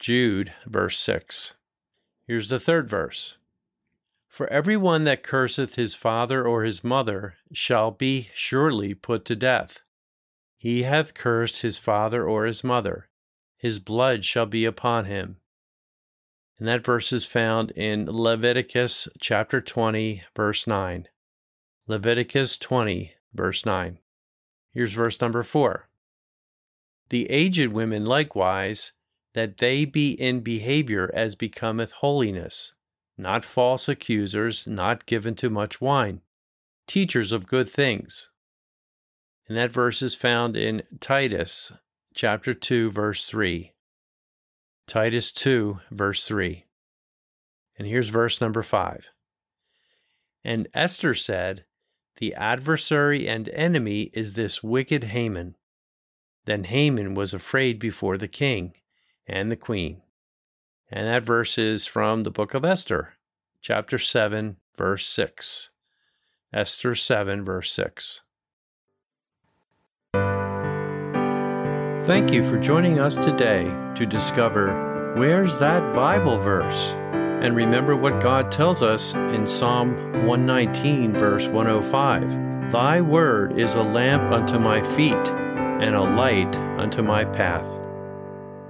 Jude, verse 6. Here's the third verse. For every one that curseth his father or his mother shall be surely put to death. He hath cursed his father or his mother. His blood shall be upon him. And that verse is found in Leviticus chapter 20, verse 9. Leviticus 20, verse 9. Here's verse number 4. The aged women likewise, that they be in behavior as becometh holiness, not false accusers, not given to much wine, teachers of good things. And that verse is found in Titus chapter 2, verse 3. Titus 2, verse 3. And here's verse number 5. And Esther said, the adversary and enemy is this wicked Haman. Then Haman was afraid before the king and the queen. And that verse is from the book of Esther, chapter 7, verse 6. Esther 7, verse 6. Thank you for joining us today to discover where's that Bible verse? And remember what God tells us in Psalm 119, verse 105. Thy word is a lamp unto my feet and a light unto my path.